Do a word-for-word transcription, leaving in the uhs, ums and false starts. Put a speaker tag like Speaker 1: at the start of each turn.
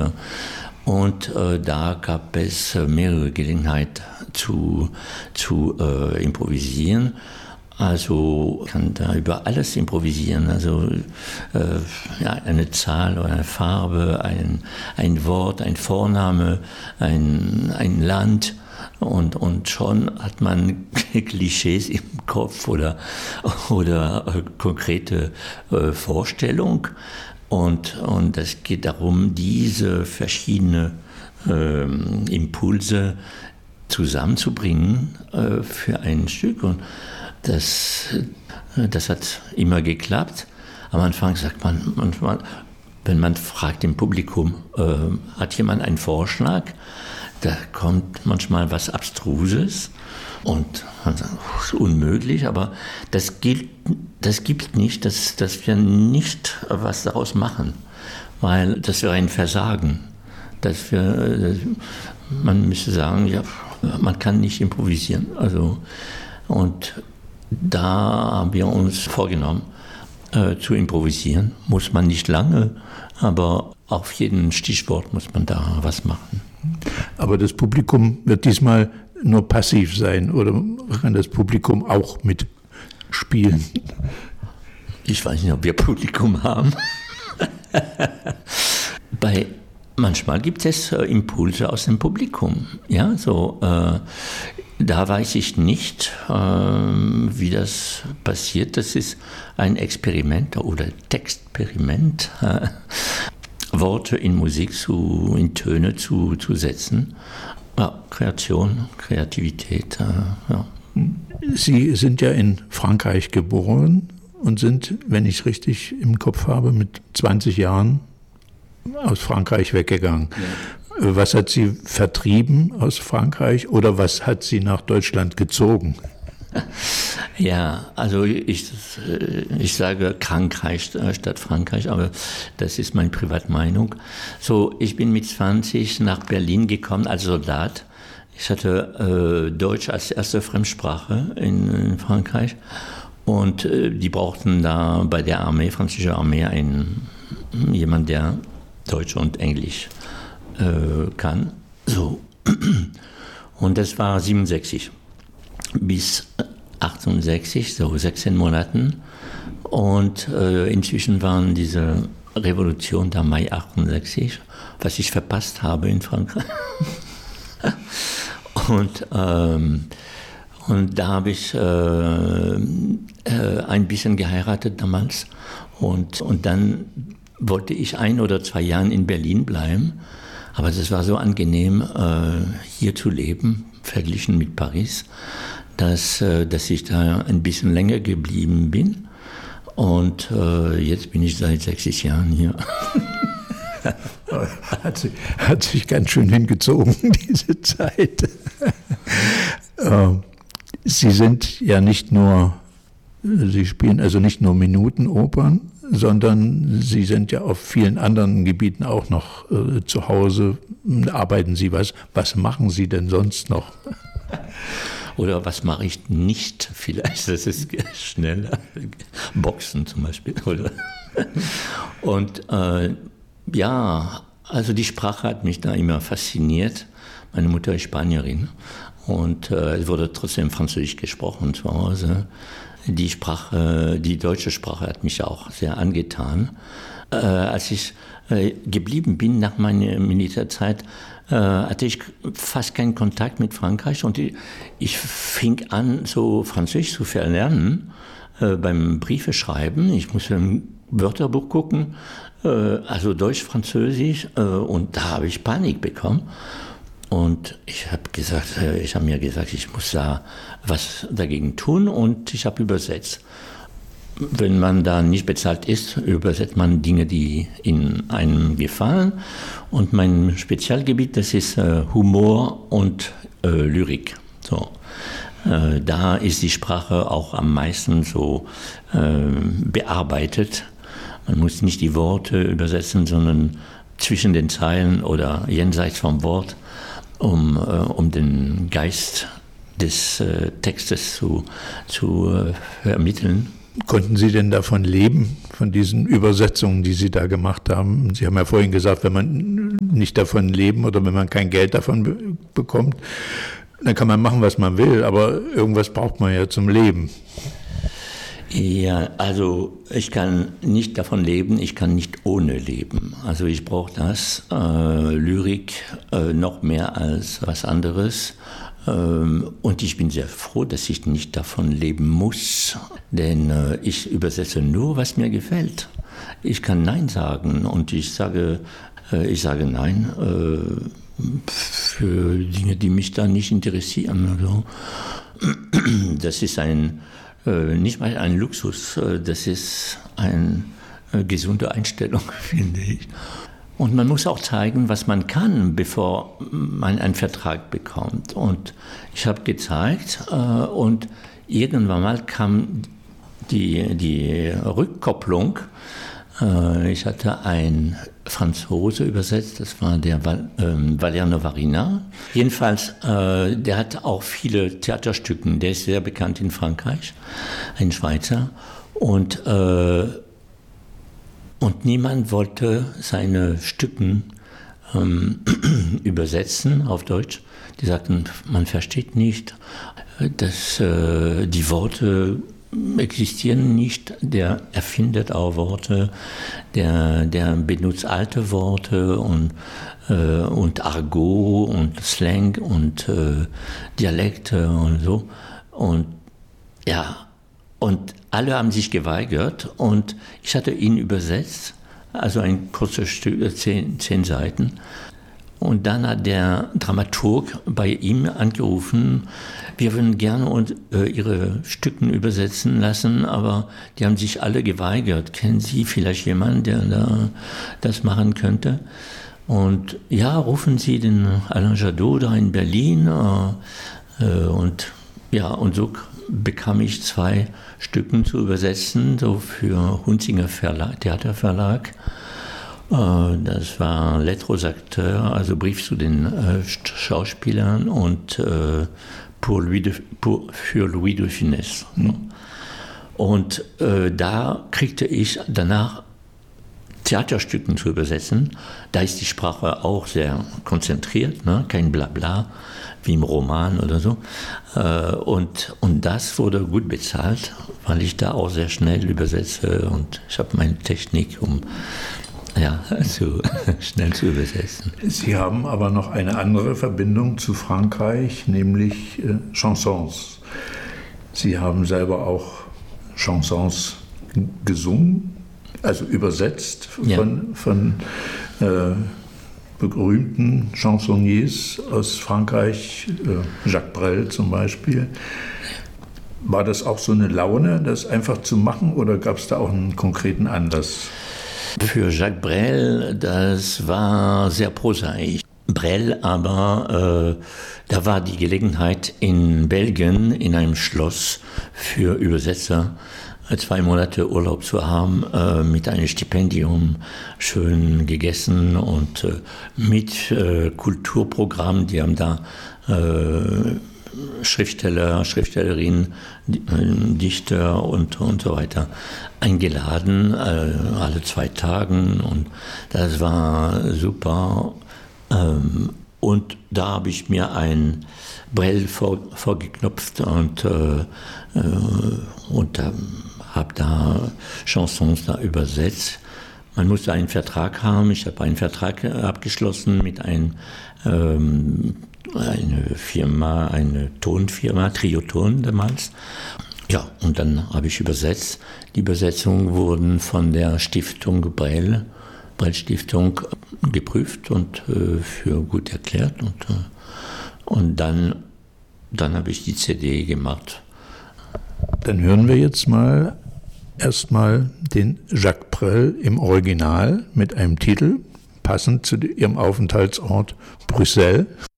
Speaker 1: Theater. Und äh, da gab es äh, mehrere Gelegenheiten zu, zu äh, improvisieren. Also ich kann da über alles improvisieren, also äh, ja, eine Zahl oder eine Farbe, ein, ein Wort, ein Vorname, ein, ein Land und, und schon hat man Klischees im Kopf oder, oder äh, konkrete äh, Vorstellung und, und es geht darum, diese verschiedenen äh, Impulse zusammenzubringen äh, für ein Stück und Das, das hat immer geklappt. Am Anfang sagt man manchmal, wenn man fragt im Publikum, äh, hat jemand einen Vorschlag? Da kommt manchmal was Abstruses und man sagt, das ist unmöglich, aber das gilt, das gibt nicht, dass, dass wir nicht was daraus machen, weil das wäre ein Versagen. Dass wir, man müsste sagen, ja, man kann nicht improvisieren. Also, und da haben wir uns vorgenommen, äh, zu improvisieren. Muss man nicht lange, aber auf jeden Stichwort muss man da was machen.
Speaker 2: Aber das Publikum wird diesmal nur passiv sein oder kann das Publikum auch mitspielen?
Speaker 1: Ich weiß nicht, ob wir Publikum haben. Bei Manchmal gibt es äh, Impulse aus dem Publikum. Ja, so, äh, da weiß ich nicht, äh, wie das passiert. Das ist ein Experiment oder Textperiment, äh, Worte in Musik, zu, in Töne zu, zu setzen. Ja, Kreation, Kreativität. Äh, ja.
Speaker 2: Sie sind ja in Frankreich geboren und sind, wenn ich es richtig im Kopf habe, mit zwanzig Jahren aus Frankreich weggegangen. Ja. Was hat Sie vertrieben aus Frankreich oder was hat Sie nach Deutschland gezogen?
Speaker 1: Ja, also ich, ich sage Frankreich statt Frankreich, aber das ist meine Privatmeinung. So, ich bin mit zwanzig nach Berlin gekommen als Soldat. Ich hatte äh, Deutsch als erste Fremdsprache in, in Frankreich und äh, die brauchten da bei der Armee, französische Armee, einen, jemand, der Deutsch und Englisch äh, kann. So. Und das war siebenundsechzig bis achtundsechzig, so sechzehn Monaten. Und äh, inzwischen waren diese Revolution der Mai achtundsechzig, was ich verpasst habe in Frankreich. und, ähm, und da habe ich äh, äh, ein bisschen geheiratet damals. Und, und dann wollte ich ein oder zwei Jahre in Berlin bleiben, aber es war so angenehm, äh, hier zu leben, verglichen mit Paris, dass, äh, dass ich da ein bisschen länger geblieben bin. Und äh, jetzt bin ich seit sechzig Jahren hier.
Speaker 2: Hat sich, hat sich ganz schön hingezogen, diese Zeit. Sie sind ja nicht nur, Sie spielen also nicht nur Minutenopern, sondern Sie sind ja auf vielen anderen Gebieten auch noch äh, zu Hause. Arbeiten Sie was? Was machen Sie denn sonst noch?
Speaker 1: Oder was mache ich nicht? Vielleicht, das ist schneller. Boxen zum Beispiel. Oder? Und äh, ja, also die Sprache hat mich da immer fasziniert. Meine Mutter ist Spanierin und äh, es wurde trotzdem Französisch gesprochen zu Hause. Die Sprache, die deutsche Sprache hat mich auch sehr angetan. Äh, als ich äh, geblieben bin nach meiner Militärzeit, äh, hatte ich fast keinen Kontakt mit Frankreich und ich, ich fing an, so Französisch zu verlernen äh, beim Briefe schreiben. Ich musste im Wörterbuch gucken, äh, also Deutsch, Französisch, äh, und da habe ich Panik bekommen. Und ich habe gesagt, ich habe mir gesagt, ich muss da was dagegen tun und ich habe übersetzt. Wenn man da nicht bezahlt ist, übersetzt man Dinge, die in einem gefallen. Und mein Spezialgebiet, das ist äh, Humor und äh, Lyrik. So. Äh, da ist die Sprache auch am meisten so äh, bearbeitet. Man muss nicht die Worte übersetzen, sondern zwischen den Zeilen oder jenseits vom Wort. Um, äh, um den Geist des äh, Textes zu, zu äh, vermitteln.
Speaker 2: Konnten Sie denn davon leben, von diesen Übersetzungen, die Sie da gemacht haben? Sie haben ja vorhin gesagt, wenn man nicht davon leben oder wenn man kein Geld davon be- bekommt, dann kann man machen, was man will, aber irgendwas braucht man ja zum Leben.
Speaker 1: Ja, also ich kann nicht davon leben, ich kann nicht ohne leben. Also ich brauche das, äh, Lyrik äh, noch mehr als was anderes. Und ich bin sehr froh, dass ich nicht davon leben muss, denn äh, ich übersetze nur, was mir gefällt. Ich kann Nein sagen und ich sage, äh, ich sage Nein äh, für Dinge, die mich da nicht interessieren. Also, das ist ein, äh, nicht mal ein Luxus, äh, das ist eine äh, gesunde Einstellung, finde ich. Und man muss auch zeigen, was man kann, bevor man einen Vertrag bekommt. Und ich habe gezeigt äh, und irgendwann mal kam die, die Rückkopplung. Äh, ich hatte einen Franzose übersetzt, das war der Val, äh, Valeriano Varina. Jedenfalls, äh, der hat auch viele Theaterstücke, der ist sehr bekannt in Frankreich, ein Schweizer. Und äh, Und niemand wollte seine Stücken ähm, übersetzen auf Deutsch. Die sagten, man versteht nicht, dass äh, die Worte existieren nicht. Der erfindet auch Worte, der, der benutzt alte Worte und, äh, und Argot und Slang und äh, Dialekte und so. Und ja, und alle haben sich geweigert und ich hatte ihn übersetzt, also ein kurzes Stück, zehn, zehn Seiten. Und dann hat der Dramaturg bei ihm angerufen, wir würden gerne und, äh, Ihre Stücken übersetzen lassen, aber die haben sich alle geweigert. Kennen Sie vielleicht jemanden, der da das machen könnte? Und ja, rufen Sie den Alain Jadot da in Berlin. Äh, äh, und ja, und so bekam ich zwei Stücken zu übersetzen, so für Hunzinger Verlag, Theaterverlag. Das war Lettre aux Acteurs, also Brief zu den äh, Schauspielern und äh, pour Louis de, pour, für Louis de Funès. Mhm. Und äh, da kriegte ich danach Theaterstücken zu übersetzen. Da ist die Sprache auch sehr konzentriert, ne? Kein Blabla wie im Roman oder so. Äh, und, und das wurde gut bezahlt, weil ich da auch sehr schnell übersetze und ich habe meine Technik, um ja, also schnell zu übersetzen.
Speaker 2: Sie haben aber noch eine andere Verbindung zu Frankreich, nämlich äh, Chansons. Sie haben selber auch Chansons gesungen, also übersetzt von, ja. von äh, berühmten Chansonniers aus Frankreich, äh, Jacques Brel zum Beispiel. War das auch so eine Laune, das einfach zu machen, oder gab es da auch einen konkreten Anlass?
Speaker 1: Für Jacques Brel, das war sehr prosaisch. Brel aber, äh, da war die Gelegenheit in Belgien in einem Schloss für Übersetzer zwei Monate Urlaub zu haben, äh, mit einem Stipendium, schön gegessen und äh, mit äh, Kulturprogramm. Die haben da äh, Schriftsteller, Schriftstellerinnen, Dichter und, und so weiter eingeladen, äh, alle zwei Tagen, und das war super. Ähm, und da habe ich mir ein Brel vor, vorgeknöpft und, äh, äh, und äh, habe da Chansons da übersetzt. Man musste einen Vertrag haben. Ich habe einen Vertrag abgeschlossen mit einem ähm, eine Firma, eine Tonfirma, Trioton damals. Ja, und dann habe ich übersetzt. Die Übersetzungen wurden von der Stiftung Brel, Brel Stiftung, geprüft und äh, für gut erklärt. Und, äh, und dann, dann habe ich die C D gemacht.
Speaker 2: Dann hören wir jetzt mal erstmal den Jacques Brel im Original mit einem Titel, passend zu ihrem Aufenthaltsort Brüssel.